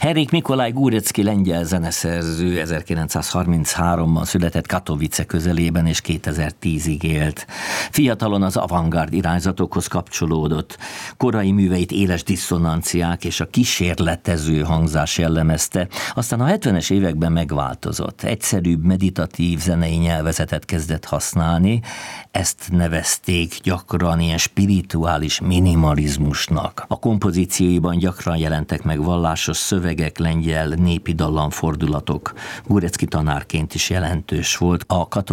Henryk Mikolaj Górecki lengyel zeneszerző 1933-ban született Katowice közelében, és 2010-ig élt. Fiatalon az avantgárd irányzatokhoz kapcsolódott. Korai műveit éles diszonanciák és a kísérletező hangzás jellemezte, aztán a 70-es években megváltozott. Egyszerűbb, meditatív zenei nyelvezetet kezdett használni, ezt nevezték gyakran ilyen spirituális minimalizmusnak. A kompozícióiban gyakran jelentek meg vallásos szövegek, lengyel népi dallamfordulatok. Górecki tanárként is jelentős volt. A